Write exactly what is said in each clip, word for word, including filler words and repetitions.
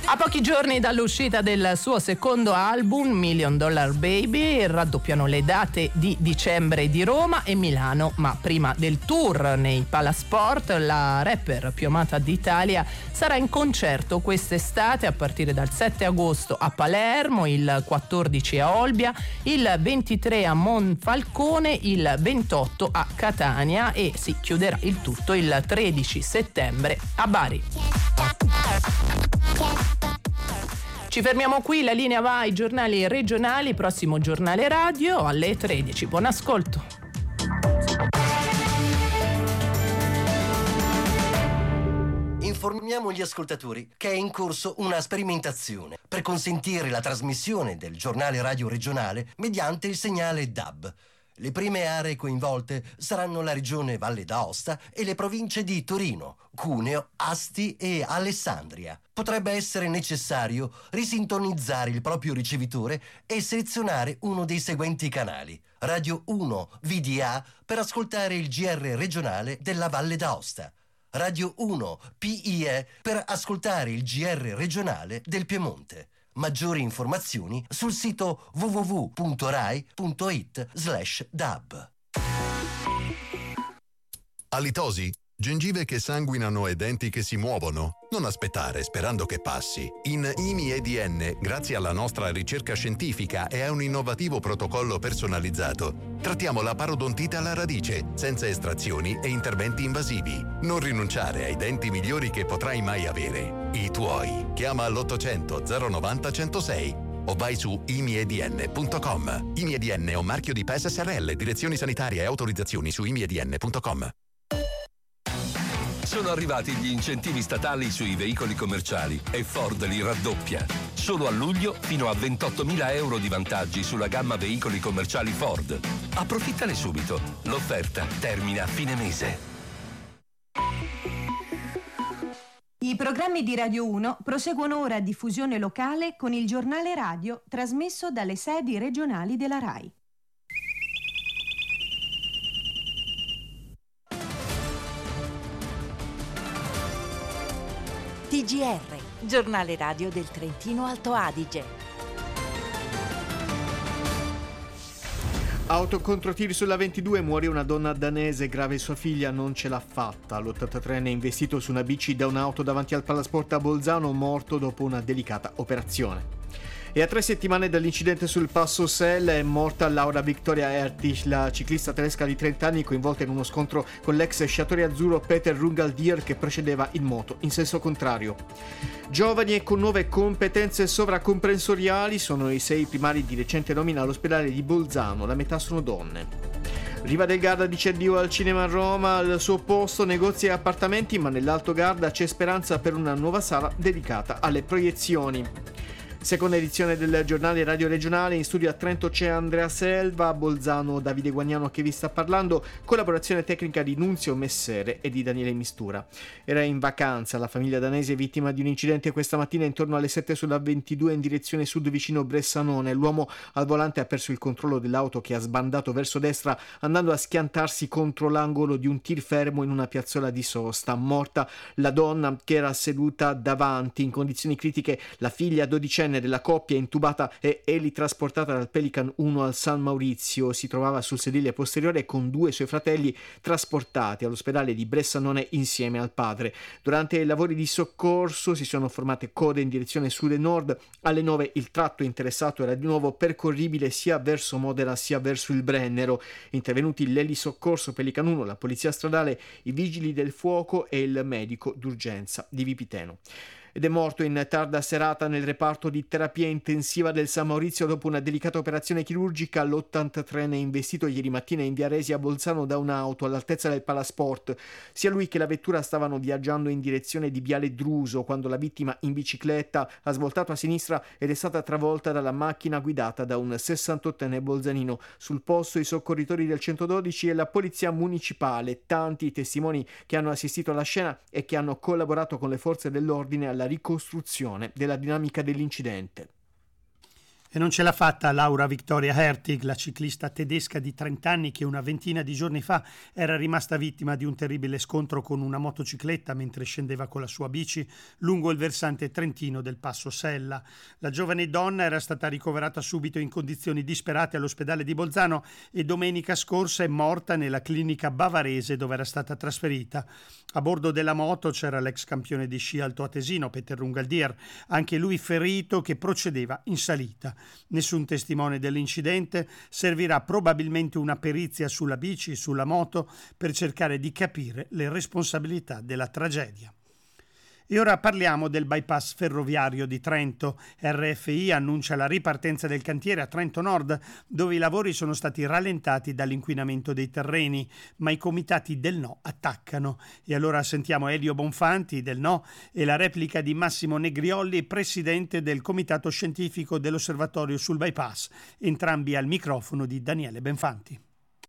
A pochi giorni dall'uscita del suo secondo album, Million Dollar Baby, raddoppiano le date di dicembre di Roma e Milano, ma prima del tour nei Palasport, la rapper più amata d'Italia sarà in concerto quest'estate a partire dal sette agosto a Palermo, il quattordici a Olbia, il ventitré a Monfalcone, il ventotto a Catania e si chiuderà il tutto il tredici settembre a Bari. Ci fermiamo qui, la linea va ai giornali regionali, prossimo giornale radio alle tredici. Buon ascolto. Informiamo gli ascoltatori che è in corso una sperimentazione per consentire la trasmissione del giornale radio regionale mediante il segnale D A B. Le prime aree coinvolte saranno la regione Valle d'Aosta e le province di Torino, Cuneo, Asti e Alessandria. Potrebbe essere necessario risintonizzare il proprio ricevitore e selezionare uno dei seguenti canali. Radio uno V D A per ascoltare il G R regionale della Valle d'Aosta. Radio uno P I E per ascoltare il G R regionale del Piemonte. Maggiori informazioni sul sito w w w punto rai punto it slash dab. Alitosi? Gengive che sanguinano e denti che si muovono? Non aspettare sperando che passi. In I M I E D N, grazie alla nostra ricerca scientifica e a un innovativo protocollo personalizzato, trattiamo la parodontite alla radice, senza estrazioni e interventi invasivi. Non rinunciare ai denti migliori che potrai mai avere. I tuoi. Chiama all'ottocento zero novanta centosei o vai su i m i e d n punto com. I M I E D N è un marchio di P E S S R L, direzioni sanitarie e autorizzazioni su i m i e d n punto com. Sono arrivati gli incentivi statali sui veicoli commerciali e Ford li raddoppia. Solo a luglio fino a ventottomila euro di vantaggi sulla gamma veicoli commerciali Ford. Approfittane subito. L'offerta termina a fine mese. I programmi di Radio uno proseguono ora a diffusione locale con il giornale radio trasmesso dalle sedi regionali della RAI. T G R, giornale radio del Trentino Alto Adige. Autocontrotiri sulla ventidue, muore una donna danese, grave sua figlia non ce l'ha fatta. l'ottantatreenne è investito su una bici da un'auto davanti al Palasport a Bolzano, morto dopo una delicata operazione. E a tre settimane dall'incidente sul Passo Sel è morta Laura Victoria Ertich, la ciclista tedesca di trenta anni coinvolta in uno scontro con l'ex sciatore azzurro Peter Rungaldier che procedeva in moto in senso contrario. Giovani e con nuove competenze sovracomprensioriali sono i sei primari di recente nomina all'ospedale di Bolzano, la metà sono donne. Riva del Garda dice addio al cinema a Roma, al suo posto negozi e appartamenti, ma nell'Alto Garda c'è speranza per una nuova sala dedicata alle proiezioni. Seconda edizione del giornale radio regionale, in studio a Trento c'è Andrea Selva, a Bolzano Davide Guagnano che vi sta parlando, collaborazione tecnica di Nunzio Messere e di Daniele Mistura. Era in vacanza la famiglia danese vittima di un incidente questa mattina intorno alle sette sulla ventidue in direzione sud vicino Bressanone. L'uomo al volante ha perso il controllo dell'auto che ha sbandato verso destra andando a schiantarsi contro l'angolo di un tir fermo in una piazzola di sosta. Morta la donna che era seduta davanti, in condizioni critiche la figlia dodicenne della coppia intubata e elitrasportata dal Pelican uno al San Maurizio. Si trovava sul sedile posteriore con due suoi fratelli trasportati all'ospedale di Bressanone insieme al padre. Durante i lavori di soccorso si sono formate code in direzione sud e nord. Alle nove il tratto interessato era di nuovo percorribile sia verso Modena sia verso il Brennero. Intervenuti l'elisoccorso Pelican uno, la polizia stradale, i vigili del fuoco e il medico d'urgenza di Vipiteno. Ed è morto in tarda serata nel reparto di terapia intensiva del San Maurizio dopo una delicata operazione chirurgica. l'ottantatreenne investito ieri mattina in via Resi a Bolzano da un'auto all'altezza del Palasport. Sia lui che la vettura stavano viaggiando in direzione di Viale Druso quando la vittima in bicicletta ha svoltato a sinistra ed è stata travolta dalla macchina guidata da un sessantottenne bolzanino. Sul posto i soccorritori del centododici e la polizia municipale, tanti testimoni che hanno assistito alla scena e che hanno collaborato con le forze dell'ordine alla ricostruzione della dinamica dell'incidente. E non ce l'ha fatta Laura Victoria Hertig, la ciclista tedesca di trenta anni che una ventina di giorni fa era rimasta vittima di un terribile scontro con una motocicletta mentre scendeva con la sua bici lungo il versante trentino del Passo Sella. La giovane donna era stata ricoverata subito in condizioni disperate all'ospedale di Bolzano e domenica scorsa è morta nella clinica bavarese dove era stata trasferita. A bordo della moto c'era l'ex campione di sci altoatesino Peter Rungaldier, anche lui ferito che procedeva in salita. Nessun testimone dell'incidente, servirà probabilmente una perizia sulla bici e sulla moto per cercare di capire le responsabilità della tragedia. E ora parliamo del bypass ferroviario di Trento. R F I annuncia la ripartenza del cantiere a Trento Nord, dove i lavori sono stati rallentati dall'inquinamento dei terreni, ma i comitati del no attaccano. E allora sentiamo Elio Bonfanti del no e la replica di Massimo Negriolli, presidente del comitato scientifico dell'osservatorio sul bypass, entrambi al microfono di Daniele Benfanti.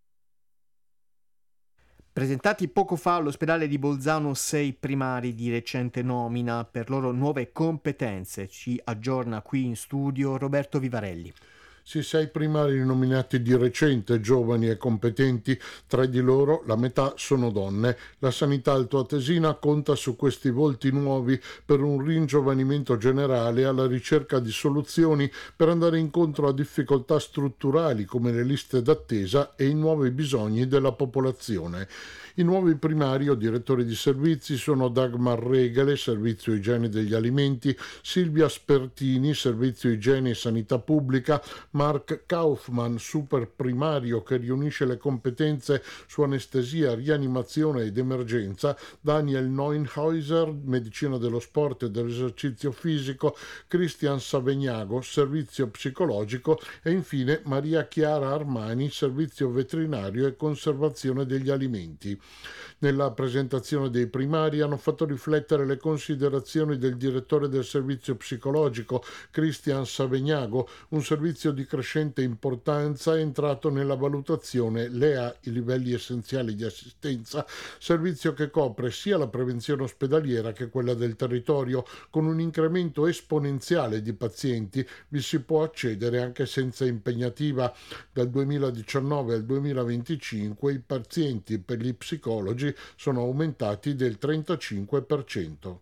Presentati poco fa all'ospedale di Bolzano sei primari di recente nomina per loro nuove competenze. Ci aggiorna qui in studio Roberto Vivarelli. Sì, sei primari nominati di recente, giovani e competenti, tre di loro, la metà, sono donne. La sanità altoatesina conta su questi volti nuovi per un ringiovanimento generale alla ricerca di soluzioni per andare incontro a difficoltà strutturali come le liste d'attesa e i nuovi bisogni della popolazione. I nuovi primari o direttori di servizi sono Dagmar Regale, Servizio Igiene degli Alimenti, Silvia Spertini, Servizio Igiene e Sanità Pubblica, Mark Kaufmann, super primario che riunisce le competenze su anestesia, rianimazione ed emergenza, Daniel Neunhäuser, Medicina dello Sport e dell'Esercizio Fisico, Christian Savegnago, Servizio Psicologico e infine Maria Chiara Armani, Servizio Veterinario e Conservazione degli Alimenti. Nella presentazione dei primari hanno fatto riflettere le considerazioni del direttore del servizio psicologico Christian Savegnago, un servizio di crescente importanza entrato nella valutazione L E A, i livelli essenziali di assistenza, servizio che copre sia la prevenzione ospedaliera che quella del territorio. Con un incremento esponenziale di pazienti vi si può accedere anche senza impegnativa. Dal duemiladiciannove al duemilaventicinque i pazienti per gli psicologi sono aumentati del trentacinque per cento.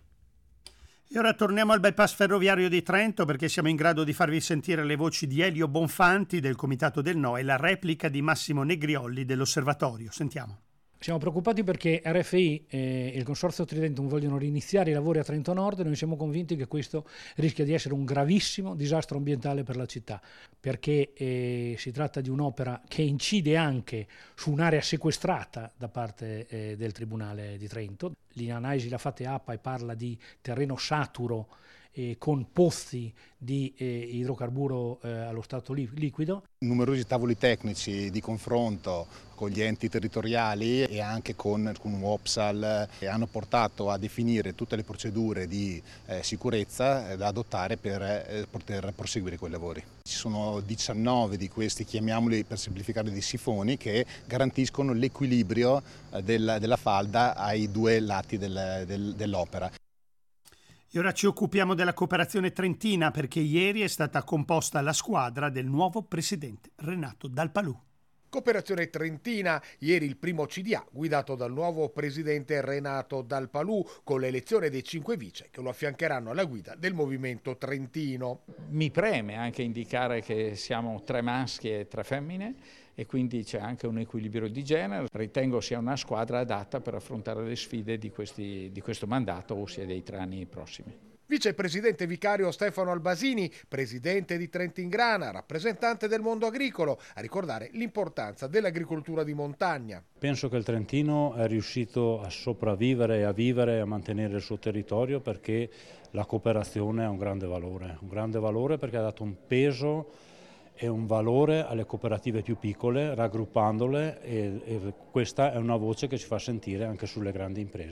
E ora torniamo al bypass ferroviario di Trento perché siamo in grado di farvi sentire le voci di Elio Bonfanti del Comitato del No e la replica di Massimo Negriolli dell'Osservatorio. Sentiamo. Siamo preoccupati perché R F I e il Consorzio Tridentum vogliono riniziare i lavori a Trento Nord e noi siamo convinti che questo rischia di essere un gravissimo disastro ambientale per la città, perché eh, si tratta di un'opera che incide anche su un'area sequestrata da parte eh, del Tribunale di Trento. L'analisi l'ha fatta A P A e parla di terreno saturo eh, con pozzi di eh, idrocarburo eh, allo stato li- liquido. Numerosi tavoli tecnici di confronto con gli enti territoriali e anche con, con UOPSAL eh, hanno portato a definire tutte le procedure di eh, sicurezza eh, da adottare per eh, poter proseguire quei lavori. Ci sono diciannove di questi, chiamiamoli per semplificare, di sifoni che garantiscono l'equilibrio eh, del, della falda ai due lati del, del, dell'opera. E ora ci occupiamo della cooperazione trentina perché ieri è stata composta la squadra del nuovo presidente Renato Dalpalù. Cooperazione trentina, ieri il primo C D A guidato dal nuovo presidente Renato Dalpalù con l'elezione dei cinque vice che lo affiancheranno alla guida del movimento trentino. Mi preme anche indicare che siamo tre maschi e tre femmine e quindi c'è anche un equilibrio di genere. Ritengo sia una squadra adatta per affrontare le sfide di, questi, di questo mandato, ossia dei tre anni prossimi. Vicepresidente vicario Stefano Albasini, presidente di Trentingrana, rappresentante del mondo agricolo, a ricordare l'importanza dell'agricoltura di montagna. Penso che il Trentino è riuscito a sopravvivere e a vivere e a mantenere il suo territorio perché la cooperazione ha un grande valore, un grande valore perché ha dato un peso e un valore alle cooperative più piccole, raggruppandole e, e questa è una voce che ci fa sentire anche sulle grandi imprese.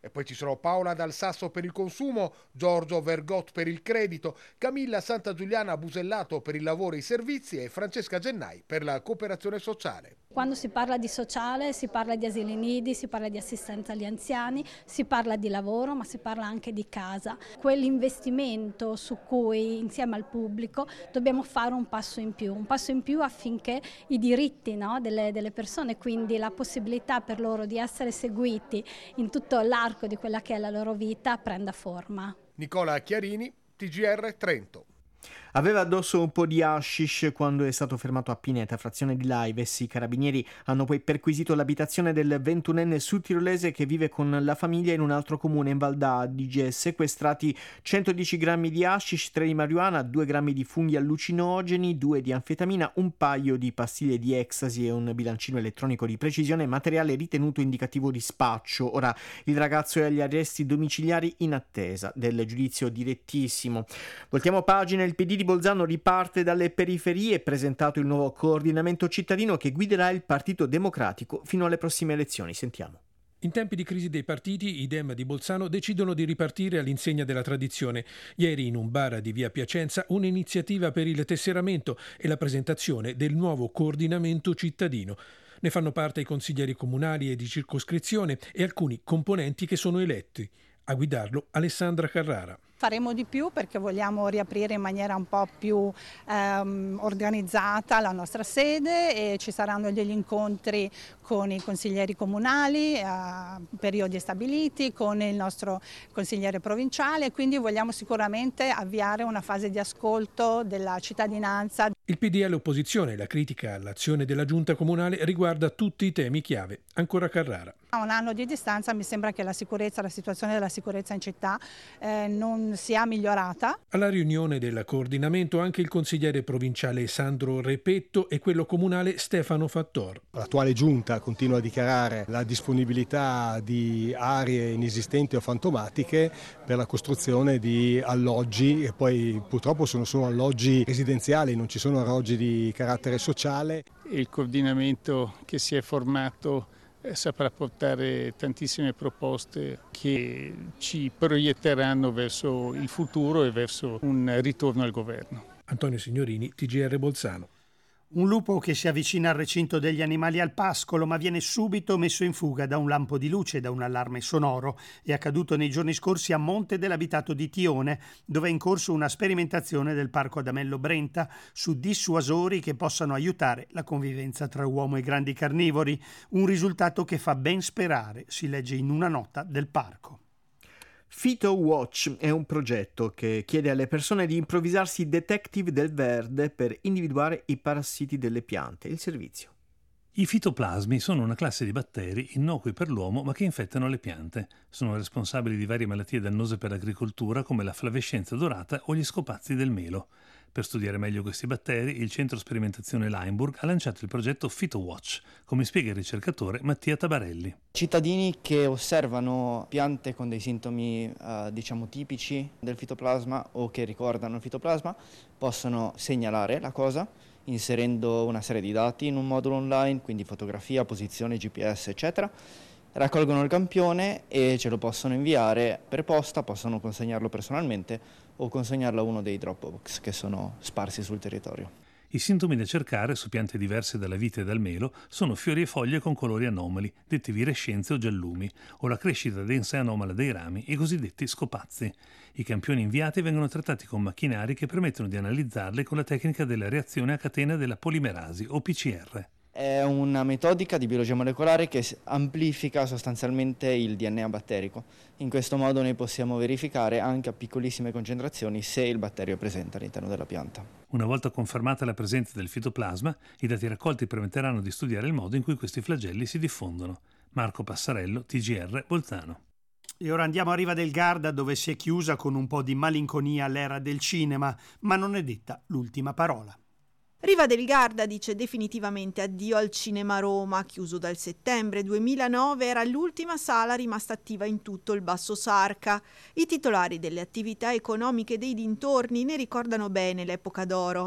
E poi ci sono Paola Dal Sasso per il consumo, Giorgio Vergot per il credito, Camilla Santagiuliana Busellato per il lavoro e i servizi e Francesca Gennai per la cooperazione sociale. Quando si parla di sociale si parla di asili nidi, si parla di assistenza agli anziani, si parla di lavoro, ma si parla anche di casa. Quell'investimento su cui insieme al pubblico dobbiamo fare un passo in più, un passo in più affinché i diritti, no, delle, delle persone, quindi la possibilità per loro di essere seguiti in tutto l'arco di quella che è la loro vita, prenda forma. Nicola Chiarini, T G R Trento. Aveva addosso un po' di hashish quando è stato fermato a Pineta, frazione di Laives. I carabinieri hanno poi perquisito l'abitazione del ventunenne sudtirolese che vive con la famiglia in un altro comune in Val d'Adige. Sequestrati centodieci grammi di hashish, tre di marijuana, due grammi di funghi allucinogeni, due di anfetamina, un paio di pastiglie di ecstasy e un bilancino elettronico di precisione, materiale ritenuto indicativo di spaccio. Ora il ragazzo è agli arresti domiciliari in attesa del giudizio direttissimo. Voltiamo pagina. Il P D di Bolzano riparte dalle periferie, presentato il nuovo coordinamento cittadino che guiderà il Partito Democratico fino alle prossime elezioni. Sentiamo. In tempi di crisi dei partiti, i Dem di Bolzano decidono di ripartire all'insegna della tradizione. Ieri in un bar di via Piacenza un'iniziativa per il tesseramento e la presentazione del nuovo coordinamento cittadino. Ne fanno parte i consiglieri comunali e di circoscrizione e alcuni componenti che sono eletti. A guidarlo Alessandra Carrara. Faremo di più perché vogliamo riaprire in maniera un po' più ehm, organizzata la nostra sede e ci saranno degli incontri con i consiglieri comunali a periodi stabiliti, con il nostro consigliere provinciale, quindi vogliamo sicuramente avviare una fase di ascolto della cittadinanza. Il P D L opposizione, la critica all'azione della giunta comunale riguarda tutti i temi chiave. Ancora Carrara. A un anno di distanza mi sembra che la sicurezza, la situazione della sicurezza in città eh, non sia migliorata. Alla riunione del coordinamento anche il consigliere provinciale Sandro Repetto e quello comunale Stefano Fattor. L'attuale giunta continua a dichiarare la disponibilità di aree inesistenti o fantomatiche per la costruzione di alloggi e poi purtroppo sono solo alloggi residenziali, non ci sono alloggi di carattere sociale. Il coordinamento che si è formato saprà portare tantissime proposte che ci proietteranno verso il futuro e verso un ritorno al governo. Antonio Signorini, T G R Bolzano. Un lupo che si avvicina al recinto degli animali al pascolo, ma viene subito messo in fuga da un lampo di luce e da un allarme sonoro. È accaduto nei giorni scorsi a monte dell'abitato di Tione, dove è in corso una sperimentazione del parco Adamello Brenta su dissuasori che possano aiutare la convivenza tra uomo e grandi carnivori. Un risultato che fa ben sperare, si legge in una nota del parco. PhytoWatch è un progetto che chiede alle persone di improvvisarsi detective del verde per individuare i parassiti delle piante. Il servizio. I fitoplasmi sono una classe di batteri innocui per l'uomo ma che infettano le piante. Sono responsabili di varie malattie dannose per l'agricoltura come la flavescenza dorata o gli scopazzi del melo. Per studiare meglio questi batteri, il centro sperimentazione Limburg ha lanciato il progetto PhytoWatch, come spiega il ricercatore Mattia Tabarelli. Cittadini che osservano piante con dei sintomi eh, diciamo tipici del fitoplasma o che ricordano il fitoplasma possono segnalare la cosa inserendo una serie di dati in un modulo online, quindi fotografia, posizione, G P S, eccetera. Raccolgono il campione e ce lo possono inviare per posta, possono consegnarlo personalmente o consegnarlo a uno dei Dropbox che sono sparsi sul territorio. I sintomi da cercare su piante diverse dalla vite e dal melo sono fiori e foglie con colori anomali, detti virescenze o giallumi, o la crescita densa e anomala dei rami, i cosiddetti scopazzi. I campioni inviati vengono trattati con macchinari che permettono di analizzarli con la tecnica della reazione a catena della polimerasi o P C R. È una metodica di biologia molecolare che amplifica sostanzialmente il D N A batterico. In questo modo noi possiamo verificare anche a piccolissime concentrazioni se il batterio è presente all'interno della pianta. Una volta confermata la presenza del fitoplasma, i dati raccolti permetteranno di studiare il modo in cui questi flagelli si diffondono. Marco Passarello, T G R Bolzano. E ora andiamo a Riva del Garda, dove si è chiusa con un po' di malinconia l'era del cinema, ma non è detta l'ultima parola. Riva del Garda dice definitivamente addio al Cinema Roma, chiuso dal settembre duemilanove, era l'ultima sala rimasta attiva in tutto il Basso Sarca. I titolari delle attività economiche dei dintorni ne ricordano bene l'epoca d'oro.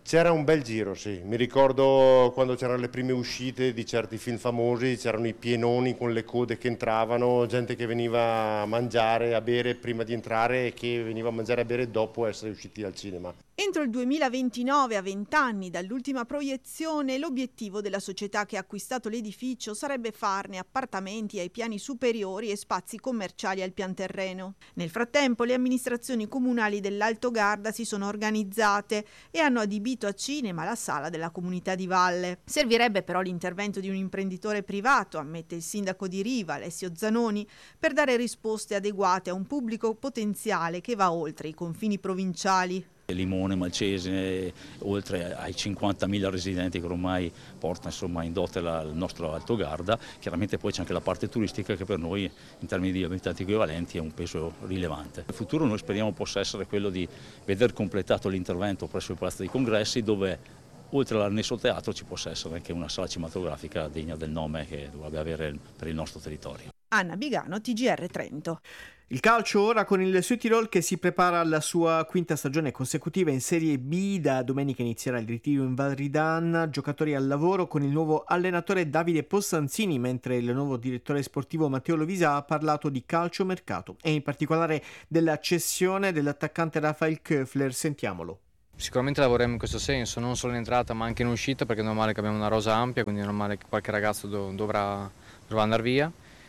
C'era un bel giro, sì. Mi ricordo quando c'erano le prime uscite di certi film famosi, c'erano i pienoni con le code che entravano, gente che veniva a mangiare, a bere prima di entrare e che veniva a mangiare e a bere dopo essere usciti dal cinema. Entro il duemilaventinove, a vent'anni dall'ultima proiezione, l'obiettivo della società che ha acquistato l'edificio sarebbe farne appartamenti ai piani superiori e spazi commerciali al pian terreno. Nel frattempo le amministrazioni comunali dell'Alto Garda si sono organizzate e hanno adibito a cinema la sala della comunità di Valle. Servirebbe però l'intervento di un imprenditore privato, ammette il sindaco di Riva, Alessio Zanoni, per dare risposte adeguate a un pubblico potenziale che va oltre i confini provinciali. Limone, Malcesine, oltre ai cinquantamila residenti che ormai porta insomma in dote la, il nostro Alto Garda. Chiaramente poi c'è anche la parte turistica che per noi in termini di abitanti equivalenti è un peso rilevante. Il futuro noi speriamo possa essere quello di veder completato l'intervento presso il Palazzo dei Congressi, dove oltre all'annesso teatro ci possa essere anche una sala cinematografica degna del nome che dovrebbe avere per il nostro territorio. Anna Bigano, T G R Trento. Il calcio ora con il Südtirol che si prepara alla sua quinta stagione consecutiva in Serie B. Da domenica inizierà il ritiro in Val Ridan, giocatori al lavoro con il nuovo allenatore Davide Possanzini, mentre il nuovo direttore sportivo Matteo Lovisa ha parlato di calciomercato e in particolare della cessione dell'attaccante Rafael Köfler. Sentiamolo. Sicuramente lavoriamo in questo senso, non solo in entrata ma anche in uscita, perché è normale che abbiamo una rosa ampia, quindi è normale che qualche ragazzo do- dovrà, dovrà andare via.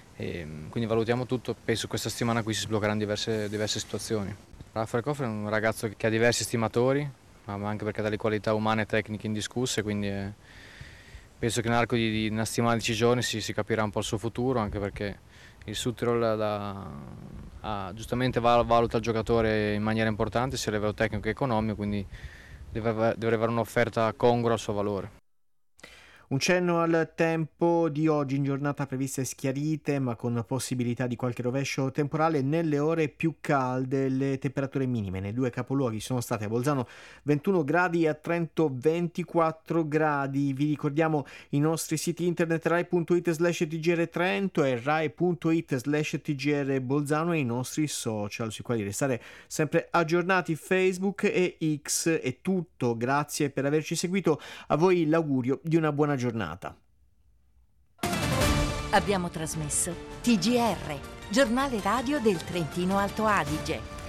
E quindi valutiamo tutto, penso che questa settimana qui si sbloccheranno diverse, diverse situazioni. Rafael Köfler è un ragazzo che ha diversi stimatori, ma anche perché ha delle qualità umane e tecniche indiscusse, quindi è, penso che nell'arco di, di una settimana, dieci giorni si, si capirà un po' il suo futuro, anche perché il Südtirol da, ha, giustamente valuta il giocatore in maniera importante sia a livello tecnico che economico, quindi deve, deve avere un'offerta congrua al suo valore. Un cenno al tempo di oggi, in giornata previste schiarite ma con possibilità di qualche rovescio temporale nelle ore più calde. Le temperature minime nei due capoluoghi sono state a Bolzano ventuno gradi e a Trento ventiquattro gradi. Vi ricordiamo i nostri siti internet rai punto it slash tgr Trento e rai punto it slash tgr Bolzano e i nostri social sui quali restare sempre aggiornati, Facebook e X. È tutto, grazie per averci seguito, a voi l'augurio di una buona giornata. Abbiamo trasmesso T G R, giornale radio del Trentino Alto Adige.